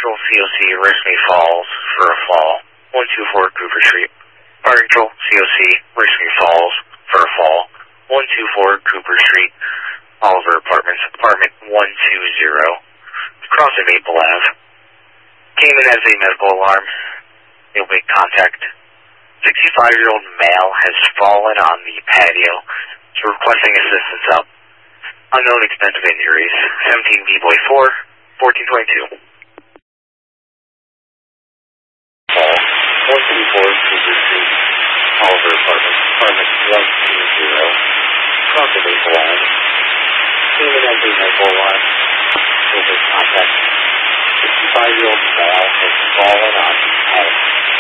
Control COC, Risky Falls for a fall, 124 Cooper Street. Fire Control COC, Risky Falls for a fall, 124 Cooper Street, Oliver Apartments, apartment 120, crossing Maple Ave. Came in as a medical alarm. You'll make contact. 65-year-old male has fallen on the patio. He's requesting assistance up. Unknown extent of injuries. 17 B-Boy 4, 1422. Fall, 124 Cooper Street, Oliver Apartments, apartment 120, crossing Maple Ave. Came in as a medical alarm. You'll make contact. 65-year-old male has fallen on the patio.